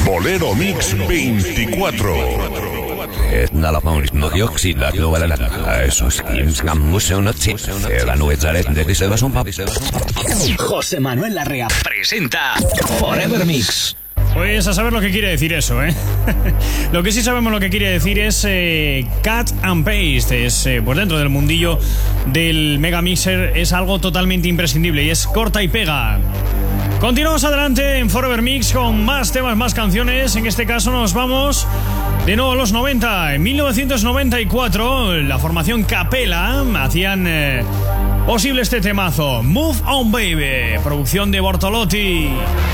Bolero Mix 24. José Manuel Larrea presenta Forever Mix. Pues a saber lo que quiere decir eso, ¿eh? Lo que sí sabemos lo que quiere decir es cut and paste. Es, pues dentro del mundillo del Megamixer es algo totalmente imprescindible y es corta y pega. Continuamos adelante en Forever Mix con más temas, más canciones. En este caso nos vamos de nuevo a los 90. En 1994 la formación Capella hacían posible este temazo, Move On Baby, producción de Bortolotti.